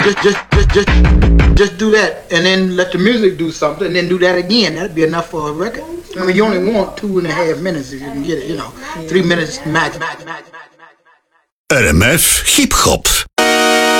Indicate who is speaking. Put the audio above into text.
Speaker 1: Just do that, and then let the music do something, and then do that again. That'd be enough for a record. I mean, you only want 2.5 minutes if you can get it. 3 minutes max.
Speaker 2: RMF Hip Hop.